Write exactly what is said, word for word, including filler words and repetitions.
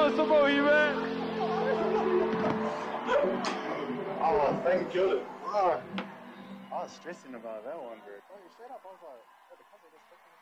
on some more, you man. Oh, thank you. Oh, I was stressing about that one, bro. Shut up. I was like, oh, the cousin just